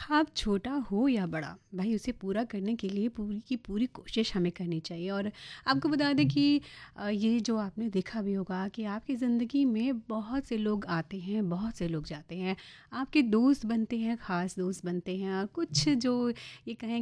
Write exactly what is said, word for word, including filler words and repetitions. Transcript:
ख़्वाब छोटा हो या बड़ा, भाई उसे पूरा करने के लिए पूरी की पूरी कोशिश हमें करनी चाहिए। और आपको बता दें कि अ, ये जो आपने देखा भी होगा कि आपकी ज़िंदगी में बहुत से लोग आते हैं, बहुत से लोग जाते हैं। आपके दोस्त बनते हैं, ख़ास दोस्त बनते हैं और कुछ जो ये कहें